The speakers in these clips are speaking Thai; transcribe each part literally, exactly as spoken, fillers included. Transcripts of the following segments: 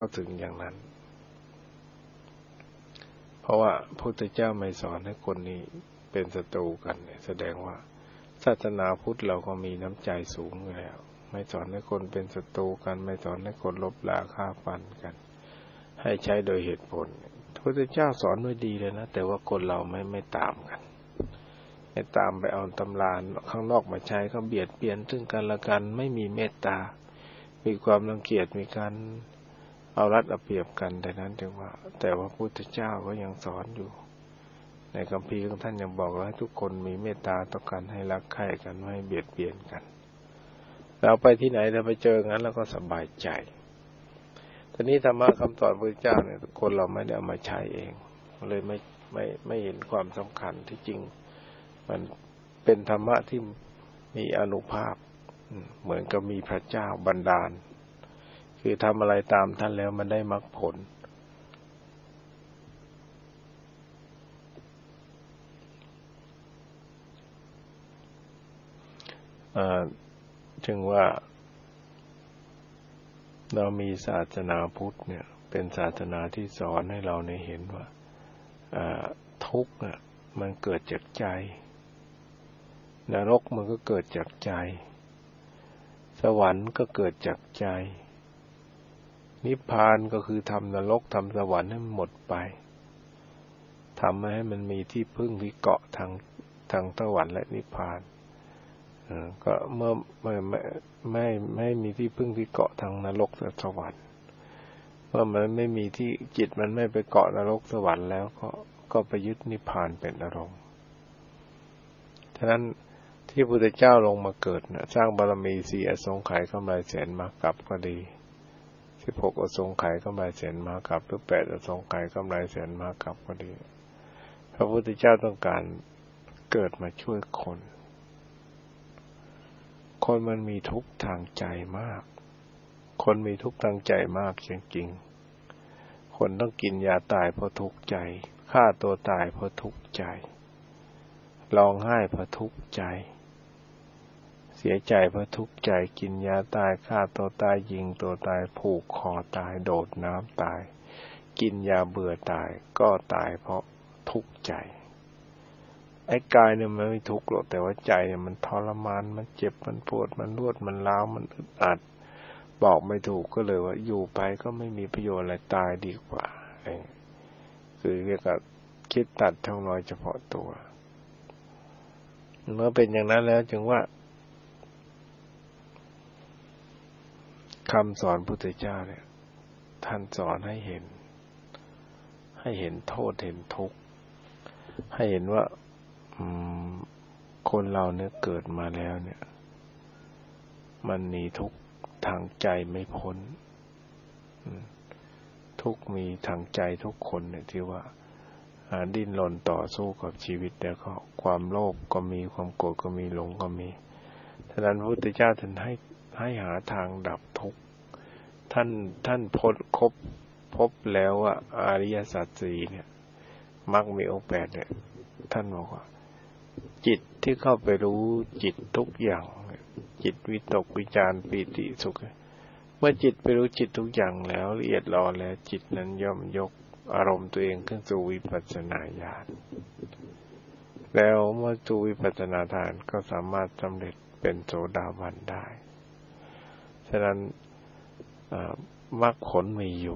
ก็ถึงอย่างนั้นเพราะว่าพระพุทธเจ้าไม่สอนให้คนนี้เป็นศัตรูกันเนี่ยแสดงว่าศาสนาพุทธเราก็มีน้ำใจสูงอยู่แล้วไม่สอนให้คนเป็นศัตรูกันไม่สอนให้คนลบราฆ่าฟันกันให้ใช้โดยเหตุผลพระพุทธเจ้าสอนไว้ดีเลยนะแต่ว่าคนเราไม่ไม่ตามกันไม่ตามไปเอาตำราข้างนอกมาใช้ก็เบียดเบียนซึ่งกันและกันไม่มีเมตตามีความรังเกียจมีการเอารัดเอาเปรียบกันแต่นั้นถึงว่าแต่ว่าพระพุทธเจ้าก็ยังสอนอยู่ในคัมภีร์ของท่านยังบอกว่าให้ทุกคนมีเมตตาต่อกันให้รักใคร่กันไม่เบียดเบียนกันเราไปที่ไหนเราไปเจองั้นแล้วก็สบายใจทีนี้ธรรมะคำสอนพระพุทธเจ้าเนี่ยคนเราไม่ได้เอามาใช้เองเลยไม่ไม่ไม่เห็นความสำคัญที่จริงมันเป็นธรรมะที่มีอานุภาพเหมือนกับมีพระเจ้าบันดาลคือทำอะไรตามท่านแล้วมันได้มรรคผลจึงว่าเรามีศาสนาพุทธเนี่ยเป็นศาสนาที่สอนให้เราในเห็นว่าทุกข์น่ะมันเกิดจากใจนรกมันก็เกิดจากใจสวรรค์ก็เกิดจากใจนิพพานก็คือทำนรกทำสวรรค์ให้มันหมดไปทำให้มันมีที่พึ่งที่เกาะทางทางสวรรค์และนิพพานก็เมื่อไม่ไม่ไม่ไม่มีที่พึ่งที่เกาะทางนรกและสวรรค์เมื่อมันไม่มีที่จิตมันไม่ไปเกาะนรกสวรรค์แล้วก็ก็ไปยึดนิพพานเป็นอารมณ์ฉะนั้นที่พระพุทธเจ้าลงมาเกิดนะสร้างบารมีสี่อสงไขยกำไรแสนมหากาพย์ก็ดีสิบหกอสงไขยกำไรแสนมหากาพย์หรือแปดอสงไขยกำไรแสนมหากาพย์ก็ดีพระพุทธเจ้าต้องการเกิดมาช่วยคนคนมันมีทุกข์ทางใจมากคนมีทุกข์ทางใจมากจริงๆคนต้องกินยาตายเพราะทุกข์ใจฆ่าตัวตายเพราะทุกข์ใจร้องไห้เพราะทุกข์ใจเสียใจเพราะทุกข์ใจกินยาตายฆ่าตัวตายยิงตัวตายผูกคอตายโดดน้ำตายกินยาเบื่อตายก็ตายเพราะทุกข์ใจไอ้กายเนี่ยมันไม่ทุกข์หรอกแต่ว่าใจเนี่ยมันทรมานมันเจ็บมันปวดมันรวดมันร้าวมันอึดอัดบอกไม่ถูกก็เลยว่าอยู่ไปก็ไม่มีประโยชน์อะไรตายดีกว่าคือเรียกว่าคิดตัดช่องน้อยเฉพาะตัวเมื่อเป็นอย่างนั้นแล้วจึงว่าคำสอนพุทธเจ้าเนี่ยท่านสอนให้เห็นให้เห็นโทษเห็นทุกข์ให้เห็นว่าคนเราเนี่ยเกิดมาแล้วเนี่ยมันมีทุกข์ทางใจไม่พ้นทุกข์มีทางใจทุกคนเนี่ยที่ว่าดิ้นรนต่อสู้กับชีวิตแล้วก็ความโลภก็มีความโกรธก็มีหลงก็มีฉะนั้นพระพุทธเจ้าท่านให้ให้หาทางดับทุกข์ท่านท่านพ้นครบพบแล้วว่าอริยสัจสี่เนี่ยมรรคมีองค์แปดเนี่ยท่านบอกว่าจิตที่เข้าไปรู้จิตทุกอย่างจิตวิตกวิจารปีติสุขเมื่อจิตไปรู้จิตทุกอย่างแล้วละเอียดอ่อนแล้วจิตนั้นย่อมยกอารมณ์ตัวเองขึ้นสู่วิปัสสนาญาณแล้วเมื่อสู่วิปัสสนาญาณก็สามารถสำเร็จเป็นโสดาบันได้ฉะนั้นมรรคผลมีอยู่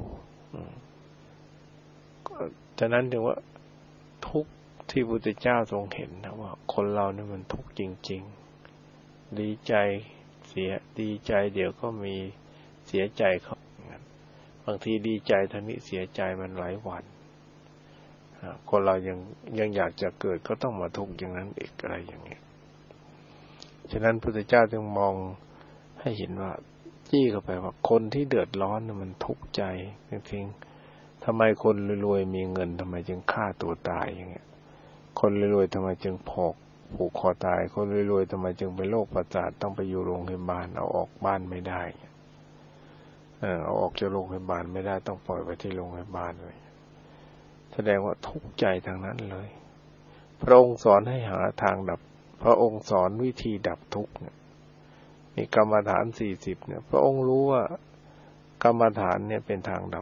ฉะนั้นถึงว่าทุกข์ที่พระพุทธเจ้าทรงเห็นนะว่าคนเราเนี่ยมันทุกข์จริงๆดีใจเสียดีใจเดี๋ยวก็มีเสียใจเขาบางทีดีใจทันนี้เสียใจมันหลายวันคนเรายังยังอยากจะเกิดก็ต้องมาทุกข์อย่างนั้นอีกอะไรอย่างเงี้ยฉะนั้นพระพุทธเจ้าจึงมองให้เห็นว่าจี้เข้าไปว่าคนที่เดือดร้อนเนี่ยมันทุกข์ใจจริงๆทำไมคนรวยๆมีเงินทำไมจึงฆ่าตัวตายอย่างเงี้ยคนรวยๆทำไมจึงพอกผูกคอตายคนรวยๆทำไมจึงเป็นโรคประสาทต้องไปอยู่โรงพยาบาลเอาออกบ้านไม่ได้เออเอาออกจากโรงพยาบาลไม่ได้ต้องปล่อยไว้ที่โรงพยาบาลเลยแสดงว่าทุกข์ใจทางนั้นเลยพระองค์สอนให้หาทางดับพระองค์สอนวิธีดับทุกข์เนี่ยมีกรรมฐานสี่สิบเนี่ยพระองค์รู้ว่ากรรมฐานเนี่ยเป็นทางดับ